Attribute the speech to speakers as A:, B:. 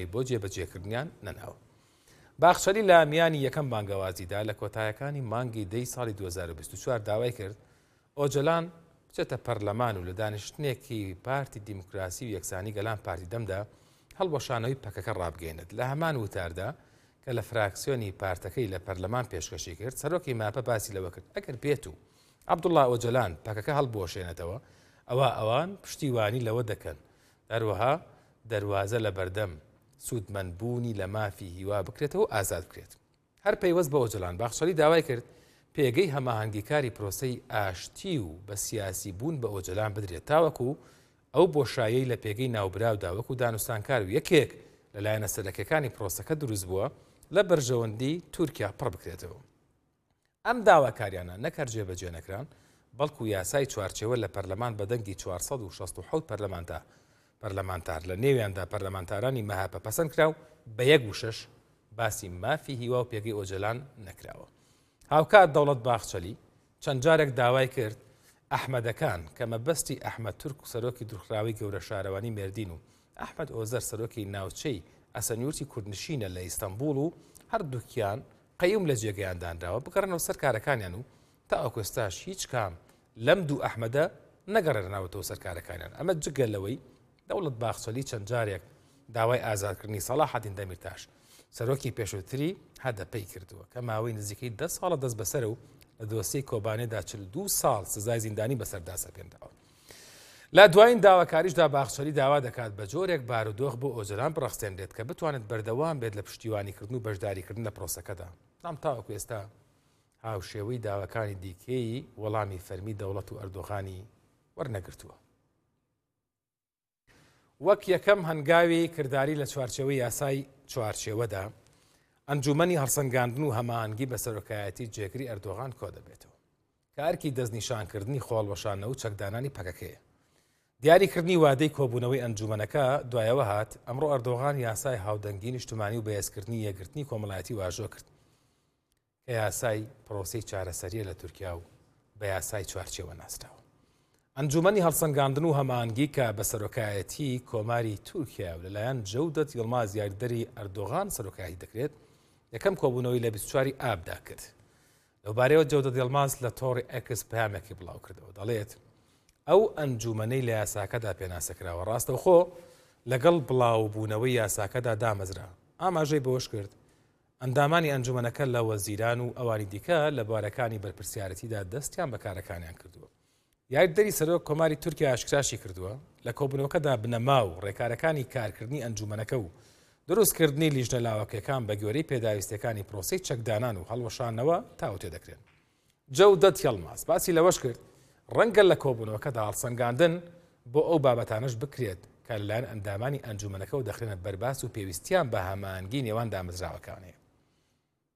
A: کۆبوونەوەی بۆ جێبەجێکردنیان نەناوە. باخچەلی لە میانی یەکەم بانگەوازیدا لە کۆتایەکانی مانگی دەی ساڵی 2024 داوای کرد ئۆجەلان بچێتە پەرلەمان و لە دانیشتنێکی پارتی دیموکراسی و یەکسانی گەلان پارتی دەمدا هەڵوەشانەوەی پەکەکە ڕابگەێنێت. لە هەمان وتاردا کە لە فراکسیۆنی پارتەکەی لە پەرلەمان پێشکەشی کرد سەرۆکی ماپە باسی لەوە کرد ئەگەر بێت و عەبدوڵڵا ئۆجەلان پەکەکە هەڵبۆشێنێتەوە ئەوان پشتیوانی لەوە دەکەن هەروەها دەواازە لە بەردەم سوودمەندبوونی لە مافی هیوا بکرێتەوە ئازاد بکرێت. هەر پەیوەست بە ئۆجەلان باخچەلی داوای کرد پێگەی هەماهەنگیکاری پرۆسەی ئاشتی و بە سیاسی بوون بە ئۆجەلان بدرێت تاوەکو ئەو بۆشایەی لە پێگەی ناوبراودا وەکو دانوستانکار و یەکێک لەلایەنە سەرەکیەکانی پرۆسەکە دروست بووە لە بەرژەوەندی تورکیا پڕ بکرێتەوە. ئەم داواکاریانە نەکار جێبەجێ نەکران بەڵکو یاسای چوارچێوە لە پەرلەمان بەدەنگی 467 پەرلەمانتار لە نێویاندا پەرلەمانتارانی مەهاپە پەسەند کرا و بە 1/6 باسی مافی هیوا و پێگەی ئۆجەلان نەکراوە. هاوکات دەوڵەت باخچەلی چەند جارێک داوای کرد ئەحمەدەکان کە مەبەستی ئەحمەد تورک و سەرۆکی دروخراوی گەورە شارەوانی مێردین و ئەحمەد ئۆزەر سەرۆکی ناوچەی ئەسەنیورتی کوردنشینە لە ئیستەنبوڵ و هەردووکیان قەیوم لە جێگەیاندانراوە بگەڕنەوە سەر کارەکانیان و تا ئەوکۆستاش هیچ کام لەم دوو ئەحمەدە نەگەڕێناوەتەوە سەر کارەکانیان. ئەمە جگە لەوەی دەوڵەت باخچەلی چەند جارێک داوای ئازادکردنی سەلاحەدین دەمیرتاش سەرۆکی پێشووتری هەدەپەی کردووە کە ماوەی نزیکەی 10 ساڵە دەست بەسەر و لە دۆسیەی کۆبانێدا 42 ساڵ سزای زیندانی بەسەردا سەپێنداوە. لە دوایین داواکاریشدا باخچەلی داوا دەکات بە جۆرێک بارودۆخ بۆ ئۆجەلان بڕەخسێنرێت کە بتوانێت بەردەوام بێت لە پشتیوانیکردن و بەشداریکردن لە پرۆسەکەدا. ئەم تاوەکو ئێستا هاوشێوەی داواکانی دیکەی وەڵامی فەرمی دەوڵەت و ئەردۆغانی وەرنەگرتووە. وەک یەکەم هەنگاوی کردداری لە چوارچێوەی یاسای چوارچێوەدا ئەنجومەنی هەڵسەنگاندن و هەماهەنگی بە سەرۆکایەتی جێگری ئەردۆغان کۆ دەبێتەوە کە ئەرکی دەستنیشانکردنی خۆڵوەشانە و چەکدانانی پەکەکەیە. دیاریکردنی وادەی کۆبوونەوەی ئەنجومەنەکە دوایەوە هات ئەمڕۆ ئەردۆغان یاسای هاودەنگی نیشتمانی و بەهێزکردنی یەکگرتنی کۆمەڵایەتی واژۆ کرد کە یاسای پرۆسەی چارەسەریە لە تورکیا و بە یاسای چوارچێوە ناسراوە. ئەنجومەنی هەڵسەنگاندن و هەماهەنگی کە بە سەرۆکایەتی کۆماری تورکیا و لەلایەن جەودەت یڵماز یاریدەری ئەردۆغان سەرۆکایی دەکرێت یەکەم کۆبوونەوەی لە 24 ئابدا کرد. لەوبارەیەوە جەودەت یڵماز لە تۆڕی ئەکس پەیامێکی بڵاو کردەوە دەڵێت ئەو ئەنجومەنەی لە یاساکەدا پێناسەکراوە ڕاستەوخۆ لەگەڵ بڵاوبوونەوەی یاساکەدا دامەزرا ئاماژەی بەوەش کرد ئەندامانی ئەنجومەنەکە لە وەزیران و ئەوانی دیکە لە بوارەکانی بەرپرسیارەتیدا دەستیان بە کارەکانیان کردووە. یاریدەری سەرۆک کۆماری تورکیا ئاشکراشی کردووە لە کۆبوونەوەکەدا بنەما و ڕێکارەکانی کارکردنی ئەنجومەنەکە و دروستکردنی لیژنە لاوەکیەکان بە گوێرەی پێداویستەکانی پرۆسەی چەکدانان و هەڵوەشانەوە تاو تێدەکرێن. جەودەت یڵماز باسی لەوەش کرد ڕەنگە لە کۆبوونەوەکەدا هەڵسەنگاندن بۆ ئەو بابەتانەش بکرێت کە لەلایەن ئەندامانی ئەنجومەنەکە و دەخرێنە بەرباس و پێویستیان بە هەماهەنگی نێوان دامەزراوەکانەیە.